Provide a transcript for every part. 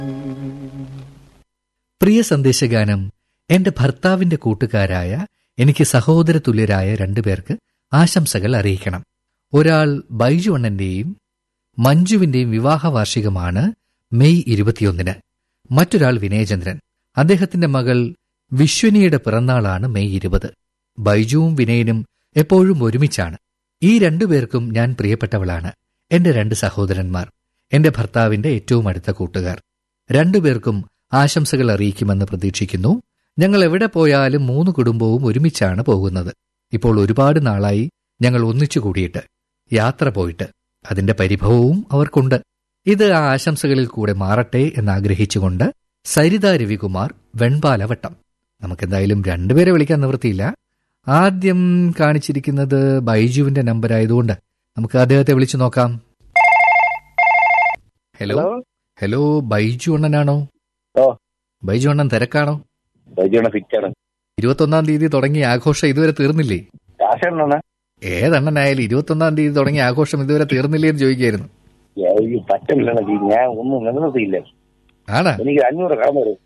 പ്രിയ സന്ദേശഗാനം എന്റെ ഭർത്താവിന്റെ കൂട്ടുകാരായ എനിക്ക് സഹോദര തുല്യരായ രണ്ടുപേർക്ക് ആശംസകൾ അറിയിക്കണം. ഒരാൾ ബൈജു അണ്ണന്റെയും മഞ്ജുവിന്റെയും വിവാഹ വാർഷികമാണ് മെയ് 21. മറ്റൊരാൾ വിനയചന്ദ്രൻ. അദ്ദേഹത്തിന്റെ മകൾ വിശ്വനിയുടെ പിറന്നാളാണ് മെയ് 20. ബൈജുവും വിനയനും എപ്പോഴും ഒരുമിച്ചാണ്. ഈ രണ്ടുപേർക്കും ഞാൻ പ്രിയപ്പെട്ടവളാണ്. എന്റെ രണ്ട് സഹോദരന്മാർ, എന്റെ ഭർത്താവിന്റെ ഏറ്റവും അടുത്ത കൂട്ടുകാർ. രണ്ടുപേർക്കും ആശംസകൾ അറിയിക്കുമെന്ന് പ്രതീക്ഷിക്കുന്നു. ഞങ്ങൾ എവിടെ പോയാലും 3 കുടുംബവും ഒരുമിച്ചാണ് പോകുന്നത്. ഇപ്പോൾ ഒരുപാട് നാളായി ഞങ്ങൾ ഒന്നിച്ചു കൂടിയിട്ട്, യാത്ര പോയിട്ട്. അതിന്റെ പരിഭവവും അവർക്കുണ്ട്. ഇത് ആ ആശംസകളിൽ കൂടെ മാറട്ടെ എന്നാഗ്രഹിച്ചുകൊണ്ട് സരിത രവികുമാർ, വെൺപാലവട്ടം. നമുക്കെന്തായാലും രണ്ടുപേരെ വിളിക്കാൻ നിവൃത്തിയില്ല. ആദ്യം കാണിച്ചിരിക്കുന്നത് ബൈജുവിന്റെ നമ്പരായതുകൊണ്ട് നമുക്ക് അദ്ദേഹത്തെ വിളിച്ചു നോക്കാം. Hello hello, Baiju അണ്ണനാണോ? ബൈജു അണ്ണൻ തിരക്കാണോ? 21 തീയതി തുടങ്ങിയ ആഘോഷം ഇതുവരെ തീർന്നില്ലേ? ഏതെണ്ണനായാലും 21 തീയതി തുടങ്ങിയ ആഘോഷം ഇതുവരെ തീർന്നില്ലേ എന്ന് ചോദിക്കായിരുന്നു. ഞാൻ ഒന്നും നിലനിർത്തിയില്ല. ആണോ? എനിക്ക് 500 കടന്നു വരും.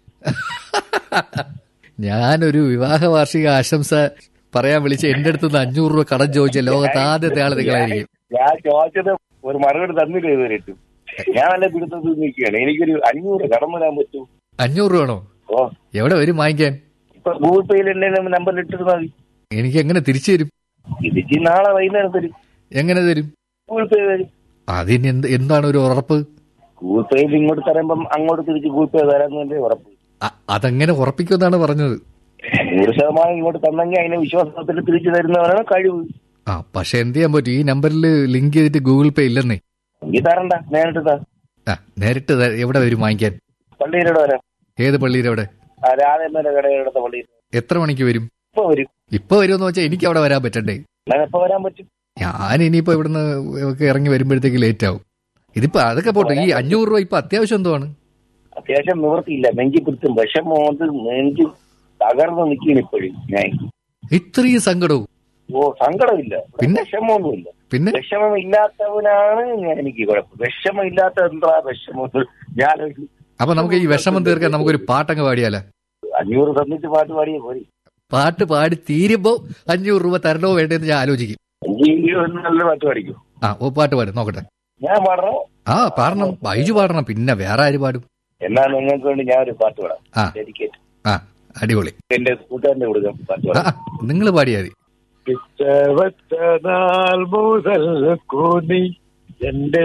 ഞാനൊരു വിവാഹ വാർഷിക ആശംസ പറയാൻ വിളിച്ച എന്റെ അടുത്ത് നിന്ന് 500 രൂപ കടം ചോദിച്ച ലോകത്ത് ആദ്യത്തെ ആള് നിങ്ങളായിരിക്കും. ഞാൻ ചോദിച്ചത് ഒരു മറുപടി തന്നില്ല ഇതുവരെ. ഞാൻ നല്ല പിടുത്തത്തിൽ നിൽക്കുകയാണ്. എനിക്കൊരു 500 കടന്നു വരാൻ പറ്റൂ. 500 രൂപ ആണോ? എവിടെ വരും വാങ്ങിക്കാൻ? ഇപ്പൊ ഗൂഗിൾ പേയിൽ എന്റെ നമ്പറിൽ ഇട്ടിരുന്നാൽ മതി. എനിക്ക് എങ്ങനെ തിരിച്ചു തരും? തിരിച്ച് നാളെ വൈകുന്നേരം തരും. എങ്ങനെ തരും? ഗൂഗിൾ പേ തരും. അതിന് എന്താണ് ഒരു ഉറപ്പ്? ഗൂഗിൾ പേയിൽ ഇങ്ങോട്ട് തരുമ്പം അങ്ങോട്ട് തിരിച്ച് ഗൂഗിൾ പേ തരാന്നതിന്റെ ഉറപ്പ്. അതെങ്ങനെ ഉറപ്പിക്കുമെന്നാണ് പറഞ്ഞത്? 100% ഇങ്ങോട്ട് തന്നെങ്കിൽ അതിനെ വിശ്വാസത്തിൽ തിരിച്ചു തരുന്നവരാണ് കഴിവ്. പക്ഷെ എന്ത് ചെയ്യാൻ പറ്റും? ഈ നമ്പറിൽ ലിങ്ക് ചെയ്തിട്ട് ഗൂഗിൾ പേ ഇല്ലെന്നേ. ഈ തരണ്ട, നേരിട്ട് താ. നേരിട്ട് എവിടെ വരും വാങ്ങിക്കാൻ? പള്ളിയിലൂടെ വരാം. ഏത് പള്ളിയുടെ അവിടെ? രാധേന്ദ്രന്റെ കടയുടെ പള്ളിയിൽ. എത്ര മണിക്ക് വരും? ഇപ്പൊ വരുമെന്ന് വെച്ചാൽ എനിക്ക് അവിടെ വരാൻ പറ്റണ്ടേ? എപ്പോ വരാൻ പറ്റും? ഞാൻ ഇനിയിപ്പോ ഇവിടുന്ന് ഇറങ്ങി വരുമ്പോഴത്തേക്ക് ലേറ്റ് ആവും. ഇതിപ്പോ അതൊക്കെ പോട്ടെ. ഈ 500 രൂപ ഇപ്പൊ അത്യാവശ്യം എന്തുവാണ്? അത്യാവശ്യം നിവൃത്തിയില്ല. നെഞ്ചി പിടുത്തും വിഷമം, നെഞ്ച് തകർന്ന് നിൽക്കുകയാണ് ഇപ്പോഴും ഞാൻ. ഇത്രയും സങ്കടവും? സങ്കടമില്ല, പിന്നെ വിഷമമൊന്നുമില്ല. പിന്നെ വിഷമം ഇല്ലാത്തവനാണ് എനിക്ക് കുഴപ്പം. വിഷമം ഇല്ലാത്ത എന്താ വിഷമം? ഞാൻ അപ്പൊ നമുക്ക് ഈ വിഷമം തീർക്കാൻ നമുക്കൊരു പാട്ടങ്ങ് പാടിയാലോ? 500 തന്നിട്ട് പാട്ട് പാടിയേ പോരി. പാട്ട് പാടി തീരുമ്പോ 500 രൂപ തരണോ വേണ്ടെന്ന് ഞാൻ ആലോചിക്കും. നല്ല പാട്ട് പാടിക്കും. പാട്ട് പാടും നോക്കട്ടെ. ഞാൻ പാടണോ? പാടണം. ബൈജു പാടണം. പിന്നെ വേറെ ആര് പാടും? എന്നാ നിങ്ങൾക്ക് വേണ്ടി ഞാൻ ഒരു പാട്ട് പാടാം. ഡെഡിക്കേറ്റ്. അടിപൊളി. എന്റെ കൂട്ടുകാരന്റെ കൊടുക്കാം പാട്ട് പാടാം. നിങ്ങൾ പാടിയാ മതി. പിച്ചവച്ചനാൾ മുതൽ കൂടി എന്റെ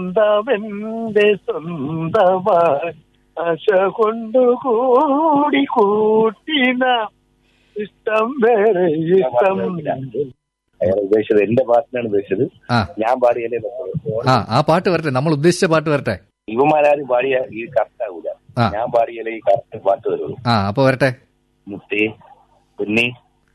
സ്വന്തമായി ആശ കൊണ്ടുകൂടി കൂട്ടിന ഇഷ്ടം വേറെ ഇഷ്ടം. അയാൾ ഉദ്ദേശിച്ചത് എന്റെ പാട്ടിനാണ് ഉദ്ദേശിച്ചത്. ഞാൻ പാടിയല്ലേ. ആ പാട്ട് വരട്ടെ, നമ്മൾ ഉദ്ദേശിച്ച പാട്ട് വരട്ടെ. ഇവന്മാരും പാടിയ ഈ കറക്റ്റ് ആകൂല. ഞാൻ പാടിയാലേ ഈ കറക്റ്റ് പാട്ട് വരുള്ളൂ. അപ്പൊ വരട്ടെ. മുത്തേ കുഞ്ഞി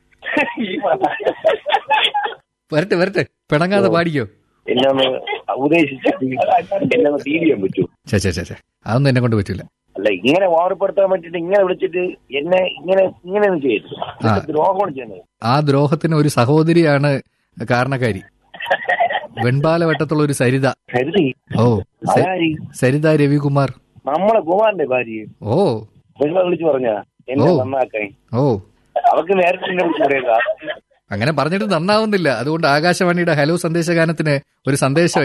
വരട്ടെ. പിണങ്ങാതെ പാടിക്കോ. എന്നെ ഒന്ന് ഉപദേശിച്ചിട്ട് എന്നെ ഒന്ന് ഡീൽ ചെയ്യാൻ പറ്റൂ? അതൊന്നും എന്നെ കൊണ്ട് പറ്റൂല. അല്ല, ഇങ്ങനെ ഓർപ്പെടുത്താൻ പറ്റിട്ട് ഇങ്ങനെ വിളിച്ചിട്ട് എന്നെ ഇങ്ങനെയൊന്നും ചെയ്യരുത്. ദ്രോഹമാണ് ചെയ്യുന്നത്. ആ ദ്രോഹത്തിന് ഒരു സഹോദരിയാണ് കാരണക്കാരി. വെൺപാലവട്ടത്തുള്ള ഒരു സരിത. സരിത രവികുമാർ, നമ്മളെ കുമാറിന്റെ ഭാര്യ. വിളിച്ചു പറഞ്ഞ എന്നെ നന്നാക്കാൻ. അവർക്ക് നേരത്തെ വിളിച്ചു പറയാ. അങ്ങനെ പറഞ്ഞിട്ട് നന്നാവുന്നില്ല. അതുകൊണ്ട് ആകാശവാണിയുടെ ഹലോ സന്ദേശഗാനത്തിന് ഒരു സന്ദേശം